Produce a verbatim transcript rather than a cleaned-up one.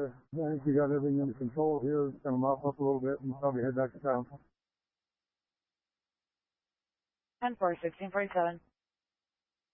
I think we got everything under control here. It's going to mop up a little bit and probably head back to town. ten four, sixteen forty-seven.